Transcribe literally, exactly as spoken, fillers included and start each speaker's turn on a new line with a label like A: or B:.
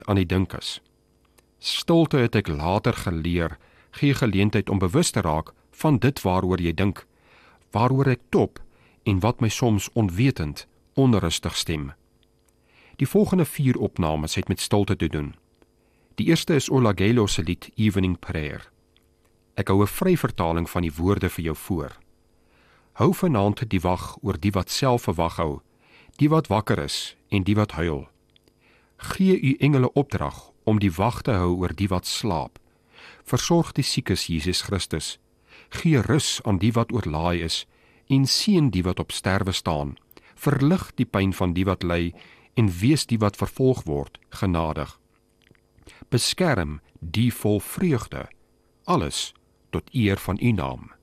A: aan die dink is. Stilte, het ek later geleer, gee geleentheid om bewus te raak van dit waaroor jy dink, waaroor ek top en wat my soms onwetend onrustig stem. Die volgende vier opnames het met stilte te doen. Die eerste is Olagelo se lied Evening Prayer. Ek hou 'n vryvertaling van die woorde vir jou voor. Hou vanaand die wag oor die wat self 'n wag hou, die wat wakker is en die wat huil. Gee u engele opdrag om die wag te hou oor die wat slaap. Versorg die siekes, Jesus Christus. Gee rus aan die wat oorlaai is en seën die wat op sterwe staan. Verlig die pyn van die wat ly en wees die wat vervolg word genadig. Beskerm die vol vreugde, alles tot eer van u naam.